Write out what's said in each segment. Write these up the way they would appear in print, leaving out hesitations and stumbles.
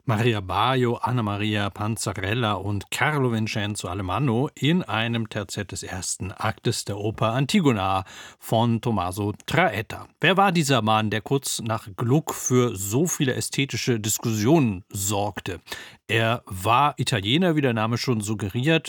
Maria Baio, Anna Maria Panzarella und Carlo Vincenzo Alemanno in einem Terzett des ersten Aktes der Oper Antigona von Tommaso Traetta. Wer war dieser Mann, der kurz nach Gluck für so viele ästhetische Diskussionen sorgte? Er war Italiener, wie der Name schon suggeriert,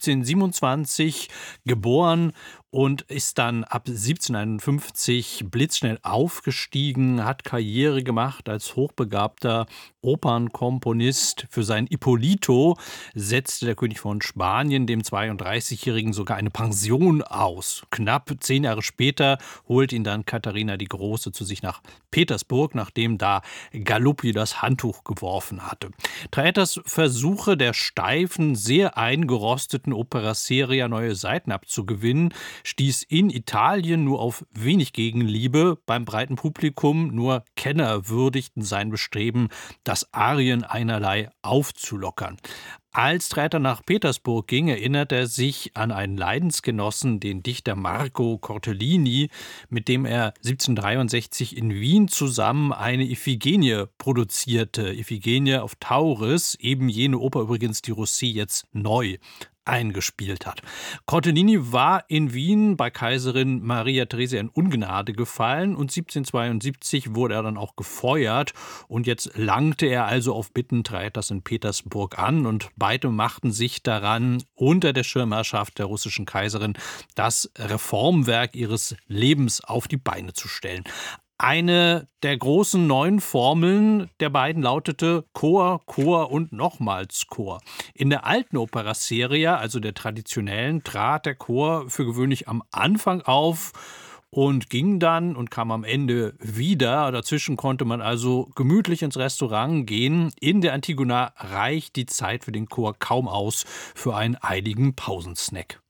1727 geboren und ist dann ab 1751 blitzschnell aufgestiegen, hat Karriere gemacht als hochbegabter Opernkomponist. Für sein Ippolito setzte der König von Spanien dem 32-Jährigen sogar eine Pension aus. Knapp 10 Jahre später holt ihn dann Katharina die Große zu sich nach Petersburg, nachdem da Galuppi das Handtuch geworfen hatte. Traettas Versuche der steifen, sehr eingerosteten Opera seria neue Seiten abzugewinnen, stieß in Italien nur auf wenig Gegenliebe. Beim breiten Publikum nur Kenner würdigten sein Bestreben, das Arien einerlei aufzulockern. Als Traetta nach Petersburg ging, erinnert er sich an einen Leidensgenossen, den Dichter Marco Cortellini, mit dem er 1763 in Wien zusammen eine Iphigenie produzierte. Iphigenie auf Tauris, eben jene Oper übrigens, die Rossi jetzt neu eingespielt hat. Cortellini war in Wien bei Kaiserin Maria Theresia in Ungnade gefallen und 1772 wurde er dann auch gefeuert und jetzt langte er also auf Bitten Traettas in Petersburg an und beide machten sich daran, unter der Schirmherrschaft der russischen Kaiserin das Reformwerk ihres Lebens auf die Beine zu stellen. Eine der großen neuen Formeln der beiden lautete Chor, Chor und nochmals Chor. In der alten Opera seria, also der traditionellen, trat der Chor für gewöhnlich am Anfang auf und ging dann und kam am Ende wieder. Dazwischen konnte man also gemütlich ins Restaurant gehen. In der Antigona reicht die Zeit für den Chor kaum aus für einen eiligen Pausensnack.